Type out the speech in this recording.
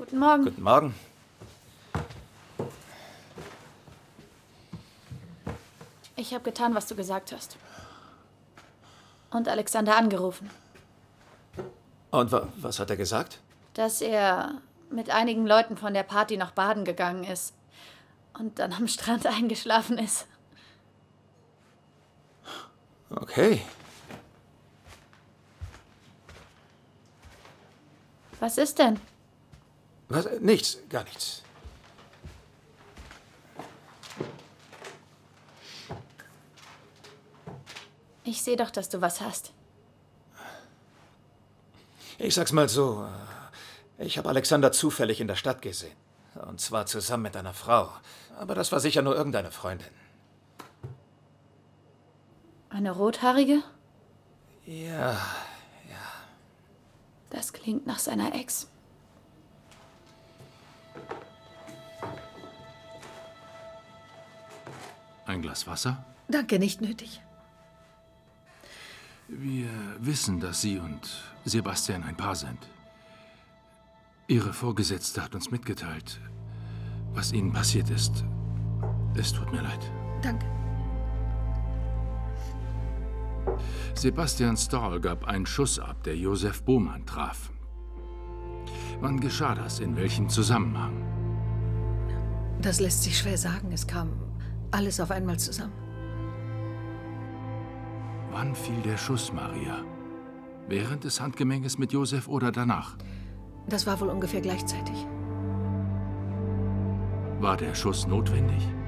Guten Morgen. Guten Morgen. Ich habe getan, was du gesagt hast. Und Alexander angerufen. Und was hat er gesagt? Dass er mit einigen Leuten von der Party noch baden gegangen ist. Und dann am Strand eingeschlafen ist. Okay. Was ist denn? Was? Nichts, gar nichts. Ich sehe doch, dass du was hast. Ich sag's mal so, ich habe Alexander zufällig in der Stadt gesehen. Und zwar zusammen mit einer Frau. Aber das war sicher nur irgendeine Freundin. Eine Rothaarige? Ja. Das klingt nach seiner Ex. Ein Glas Wasser? Danke, nicht nötig. Wir wissen, dass Sie und Sebastian ein Paar sind. Ihre Vorgesetzte hat uns mitgeteilt, was Ihnen passiert ist. Es tut mir leid. Danke. Sebastian Stahl gab einen Schuss ab, der Josef Bohmann traf. Wann geschah das? In welchem Zusammenhang? Das lässt sich schwer sagen. Es kam alles auf einmal zusammen. Wann fiel der Schuss, Maria? Während des Handgemenges mit Josef oder danach? Das war wohl ungefähr gleichzeitig. War der Schuss notwendig?